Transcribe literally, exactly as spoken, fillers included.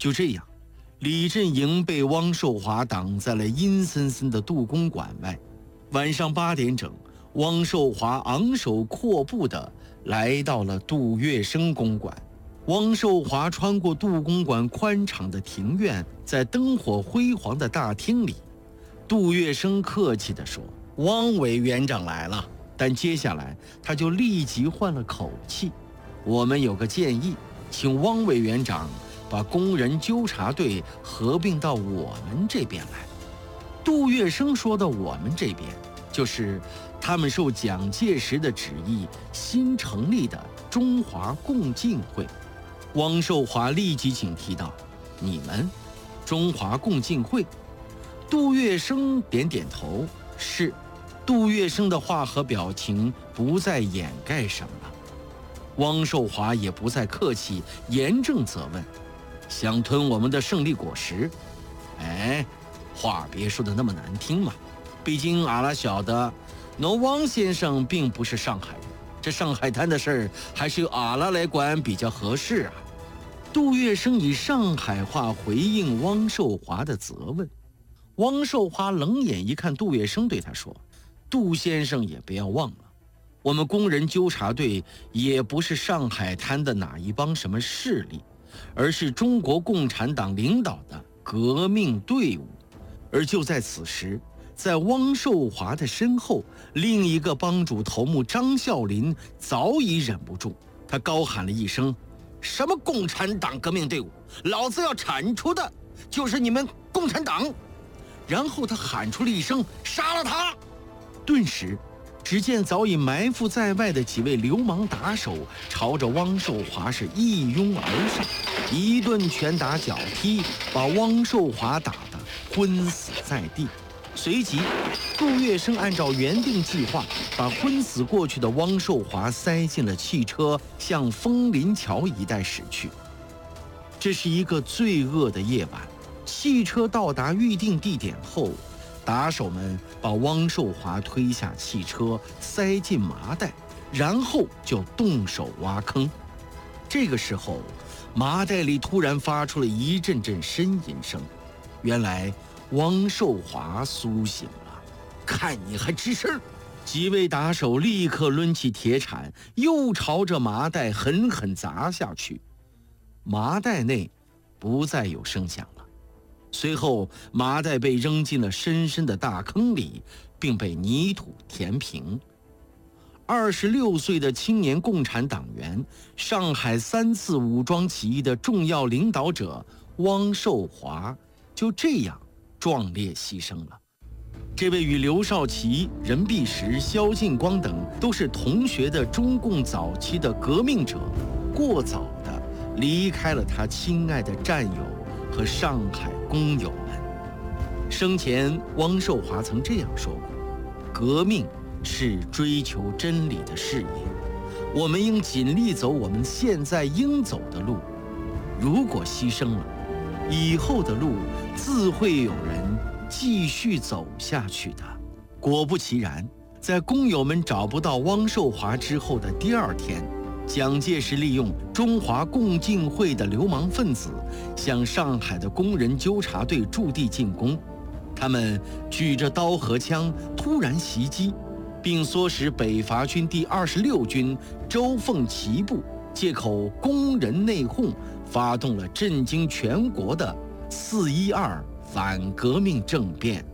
就这样，李振营被汪寿华挡在了阴森森的杜公馆外。晚上八点整，汪寿华昂首阔步地来到了杜月笙公馆。汪寿华穿过杜公馆宽敞的庭院，在灯火辉煌的大厅里，杜月笙客气地说：“汪委员长来了。”但接下来他就立即换了口气：“我们有个建议，请汪委员长把工人纠察队合并到我们这边来。”杜月笙说的我们这边，就是他们受蒋介石的旨意新成立的中华共进会。汪寿华立即警惕道：“你们，中华共进会？”杜月笙点点头，是。杜月笙的话和表情不再掩盖什么。汪寿华也不再客气，严正责问：“想吞我们的胜利果实？哎，话别说的那么难听嘛，毕竟阿拉晓得，侬汪先生并不是上海人，这上海滩的事儿还是由阿拉来管比较合适啊。”杜月笙以上海话回应汪寿华的责问。汪寿华冷眼一看杜月笙，对他说：“杜先生也不要忘了，我们工人纠察队也不是上海滩的哪一帮什么势力，而是中国共产党领导的革命队伍。”而就在此时，在汪寿华的身后，另一个帮主头目张啸林早已忍不住，他高喊了一声：“什么共产党革命队伍？老子要铲除的就是你们共产党！”然后他喊出了一声：“杀了他！”顿时，只见早已埋伏在外的几位流氓打手朝着汪寿华是一拥而上，一顿拳打脚踢，把汪寿华打得昏死在地。随即，杜月笙按照原定计划，把昏死过去的汪寿华塞进了汽车，向枫林桥一带驶去。这是一个罪恶的夜晚。汽车到达预定地点后，打手们把汪寿华推下汽车，塞进麻袋，然后就动手挖坑。这个时候，麻袋里突然发出了一阵阵呻吟声。原来汪寿华苏醒了，看你还吱声！几位打手立刻抡起铁铲，又朝着麻袋狠狠砸下去。麻袋内不再有声响了。随后，麻袋被扔进了深深的大坑里，并被泥土填平。二十六岁的青年共产党员，上海三次武装起义的重要领导者汪寿华，就这样壮烈牺牲了。这位与刘少奇、任弼时、萧劲光等都是同学的中共早期的革命者，过早地离开了他亲爱的战友和上海工友们。生前，汪寿华曾这样说过：“革命是追求真理的事业，我们应尽力走我们现在应走的路。如果牺牲了，以后的路自会有人继续走下去的。”果不其然，在工友们找不到汪寿华之后的第二天，蒋介石利用中华共进会的流氓分子向上海的工人纠察队驻地进攻。他们举着刀和枪突然袭击，并唆使北伐军第二十六军周凤岐部借口工人内讧，发动了震惊全国的四一二反革命政变。